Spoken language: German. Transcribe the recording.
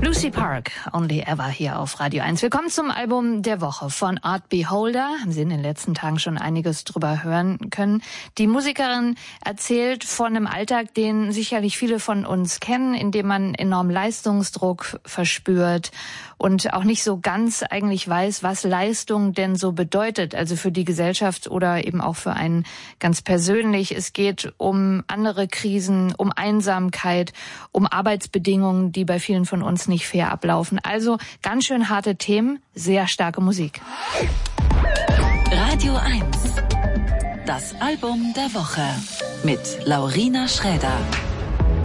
Lucy Park, Only Ever hier auf Radio 1. Willkommen zum Album der Woche von Art Beholder. Haben Sie in den letzten Tagen schon einiges drüber hören können. Die Musikerin erzählt von einem Alltag, den sicherlich viele von uns kennen, in dem man enormen Leistungsdruck verspürt und auch nicht so ganz eigentlich weiß, was Leistung denn so bedeutet, also für die Gesellschaft oder eben auch für einen ganz persönlich. Es geht um andere Krisen, um Einsamkeit, um Arbeitsbedingungen, die bei vielen von uns nicht fair ablaufen. Also ganz schön harte Themen, sehr starke Musik. Radio 1, das Album der Woche mit Laurina Schräder.